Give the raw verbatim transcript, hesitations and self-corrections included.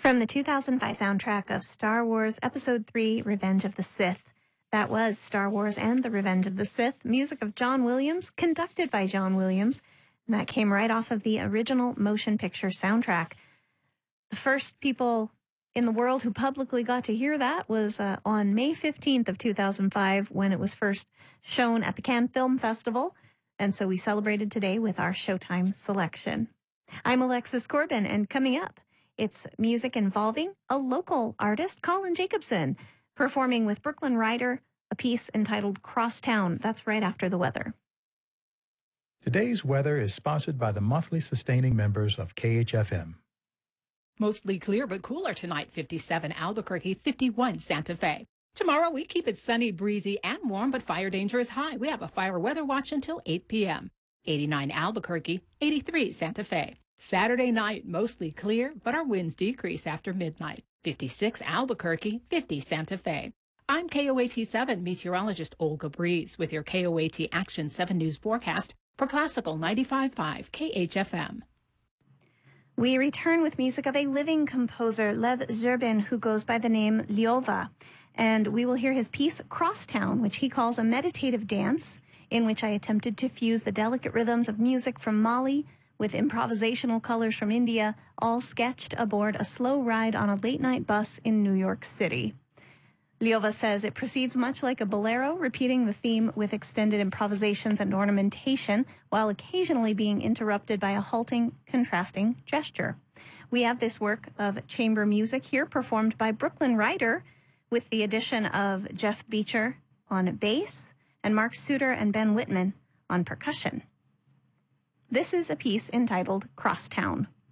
From the two thousand five soundtrack of Star Wars Episode three, Revenge of the Sith. That was Star Wars and the Revenge of the Sith, music of John Williams, conducted by John Williams, and that came right off of the original motion picture soundtrack. The first people in the world who publicly got to hear that was uh, on May fifteenth of two thousand five when it was first shown at the Cannes Film Festival, and so we celebrated today with our Showtime selection. I'm Alexis Corbin, and coming up, it's music involving a local artist, Colin Jacobson, performing with Brooklyn Rider, a piece entitled Crosstown. That's right after the weather. Today's weather is sponsored by the monthly sustaining members of K H F M. Mostly clear but cooler tonight, fifty-seven Albuquerque, fifty-one Santa Fe. Tomorrow we keep it sunny, breezy, and warm, but fire danger is high. We have a fire weather watch until eight p.m. eighty-nine Albuquerque, eighty-three Santa Fe. Saturday night, mostly clear, but our winds decrease after midnight. fifty-six Albuquerque, fifty Santa Fe. I'm K O A T seven meteorologist Olga Breeze with your K O A T Action seven News forecast for Classical ninety-five point five K H F M. We return with music of a living composer, Lev Zerbin, who goes by the name Lyova. And we will hear his piece, Crosstown, which he calls a meditative dance, in which I attempted to fuse the delicate rhythms of music from Mali with improvisational colors from India, all sketched aboard a slow ride on a late-night bus in New York City. Lyova says it proceeds much like a bolero, repeating the theme with extended improvisations and ornamentation, while occasionally being interrupted by a halting, contrasting gesture. We have this work of chamber music here, performed by Brooklyn Rider, with the addition of Jeff Beecher on bass, and Mark Suter and Ben Whitman on percussion. This is a piece entitled Crosstown.